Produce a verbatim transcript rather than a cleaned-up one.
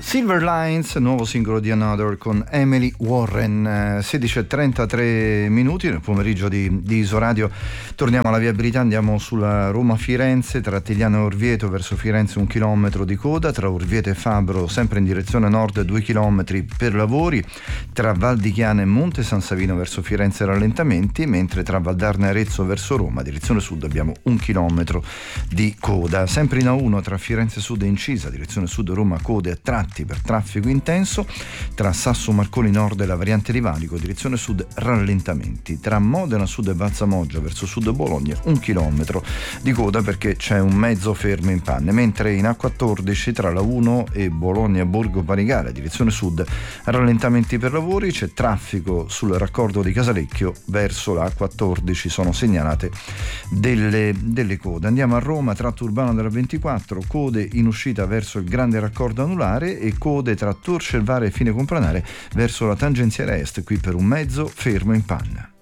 Silver Lines, nuovo singolo di Another con Emily Warren. Sedici e trentatré minuti nel pomeriggio di, di Isoradio. Torniamo alla viabilità, andiamo sulla Roma-Firenze, tra Tigliano e Orvieto verso Firenze un chilometro di coda, tra Orvieto e Fabro sempre in direzione nord due chilometri per lavori, tra Val di Chiana e Monte San Savino verso Firenze rallentamenti, mentre tra Valdarno e Arezzo verso Roma direzione sud abbiamo un chilometro di coda. Sempre in A uno tra Firenze Sud e Incisa direzione sud Roma code a tratti per traffico intenso, tra Sasso Marconi Nord e la variante di Valico direzione sud rallentamenti, tra Modena Sud e Valsamoggia verso sud Bologna un chilometro di coda perché c'è un mezzo fermo in panne, mentre in A quattordici tra la uno e Bologna Borgo Panigale direzione sud rallentamenti per lavori, c'è traffico sul raccordo di Casalecchio verso la A quattordici, sono segnalate delle, delle code. Andiamo a Roma, tratto urbano della ventiquattro, code in uscita verso il grande raccordo anulare e code tra Tor Scelvare e Fine Compranare verso la tangenziale est, qui per un mezzo fermo in panna.